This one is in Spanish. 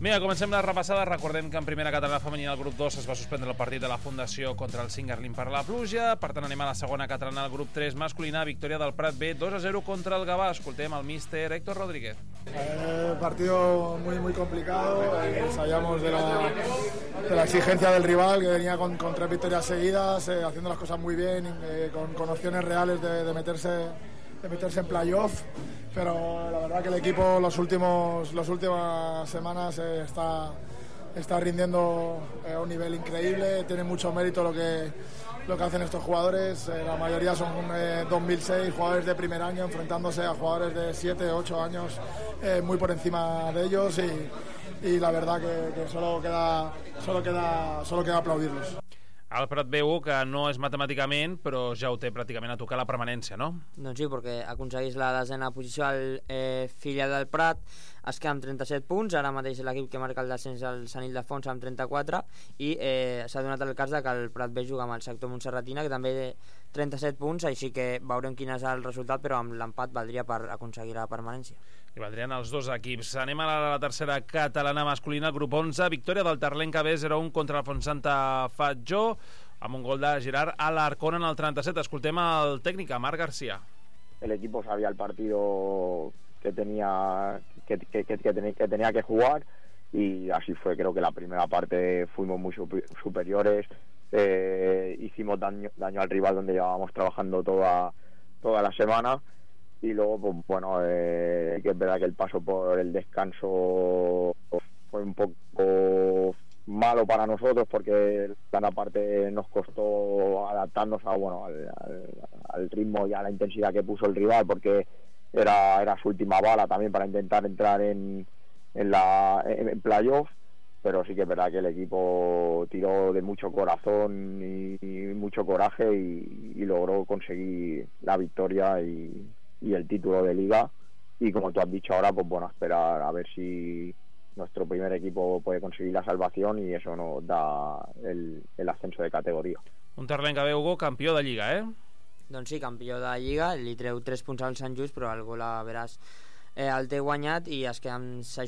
Vinga, comencem la repassada. Recordem que en primera catalana femenina el grup 2 es va suspendre el partit de la Fundació contra el Singarlin per la pluja. Per tant, anem a la segona catalana, el grup 3 masculina, victòria del Prat B 2-0 contra el Gavà. Escoltem el míster Héctor Rodríguez. Partido muy complicado. Sabíamos de la exigencia del rival, que venía con 3 victorias seguidas, haciendo las cosas muy bien, con opciones reales de meterse en playoff, pero la verdad que el equipo las últimas semanas está rindiendo a un nivel increíble. Tiene mucho mérito lo que hacen estos jugadores. La mayoría son 2006, jugadores de primer año enfrentándose a jugadores de 7, 8 años, muy por encima de ellos, y la verdad que solo queda aplaudirlos. El Prat B1, que no és matemàticament, però ja ho té pràcticament a tocar la permanència, no? Doncs sí, perquè aconseguís la desena posició al filial del Prat, es queda amb 37 punts, ara mateix l'equip que marca el descens el Sant Ildefons amb 34, i s'ha donat el cas de que el Prat B juga amb el sector Montserratina, que també té 37 punts, així que veurem quin és el resultat, però amb l'empat valdria per aconseguir la permanència. I valdrien els dos equips. Anem a la tercera catalana masculina, grup 11, victòria del Terlenca B 0-1 contra el Fontsanta Fatjó, amb un gol de Gerard Alarcón en el 37. Escoltem el tècnic, Marc García. El equipo sabía el partido que tenía que jugar, y así fue. Creo que la primera parte fuimos muy superiores, hicimos daño al rival donde llevábamos trabajando toda la semana, y luego pues bueno, que es verdad que el paso por el descanso fue un poco malo para nosotros, porque la parte nos costó adaptarnos al ritmo y a la intensidad que puso el rival, porque era su última bala también para intentar entrar en playoff. Pero sí que es verdad que el equipo tiró de mucho corazón y mucho coraje, y logró conseguir la victoria y el título de liga. Y como tú has dicho ahora, pues bueno, esperar a ver si nuestro primer equipo puede conseguir la salvación, y eso nos da el ascenso de categoría. Un Terlenca B, Hugo, campió de Lliga, eh? Doncs sí, campió de Lliga, li treu 3 punts al Sant Just, però el gol a Veràs el té guanyat, i es queda amb